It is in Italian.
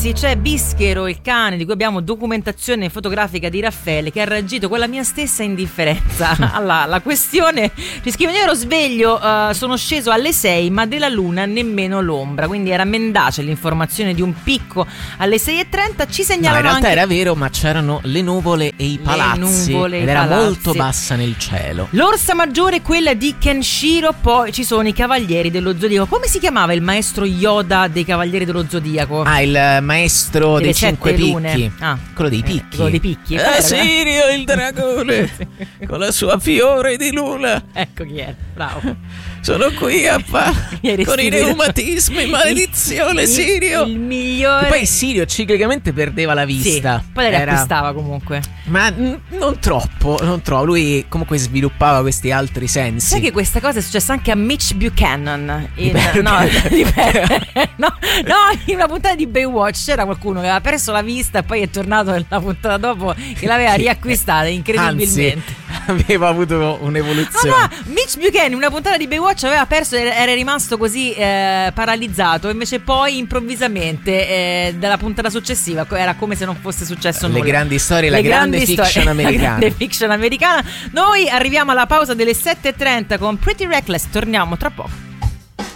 ragazzi, c'è Bischero, il cane di cui abbiamo documentazione fotografica di Raffaele, che ha reagito con la mia stessa indifferenza alla questione. Ci scrive: io ero sveglio, sono sceso alle 6, ma della luna nemmeno l'ombra. Quindi era mendace l'informazione di un picco alle 6:30. Ci segnalano in realtà anche era vero, ma c'erano le nuvole e i palazzi, ed era molto bassa nel cielo. L'orsa maggiore è quella di Kenshiro. Poi ci sono i cavalieri dello zodiaco. Come si chiamava il maestro Yoda dei cavalieri dello zodiaco? Il maestro dei 5 picchi. Quello dei picchi. Quello dei picchi. Sirio il dragone con la sua fiore di luna. Ecco chi è, bravo. Sono qui con i reumatismi, maledizione Sirio. Il migliore. E poi Sirio ciclicamente perdeva la vista. Sì, poi la riacquistava comunque. Ma non troppo. Lui comunque sviluppava questi altri sensi. Sai che questa cosa è successa anche a Mitch Buchanan in una puntata di Baywatch. C'era qualcuno che aveva perso la vista e poi è tornato nella puntata dopo che l'aveva riacquistata incredibilmente. Anzi, aveva avuto un'evoluzione. Mitch Buchanan in una puntata di Baywatch aveva perso, era rimasto così paralizzato, invece poi improvvisamente dalla puntata successiva era come se non fosse successo nulla. Le grandi storie, la grande fiction americana. La grande fiction americana. Noi arriviamo alla pausa delle 7:30 con Pretty Reckless, torniamo tra poco.